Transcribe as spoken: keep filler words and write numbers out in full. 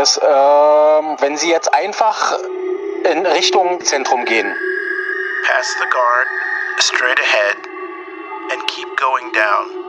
es. Ähm, wenn Sie jetzt einfach in Richtung Zentrum gehen. Pass the guard, straight ahead, and keep going down.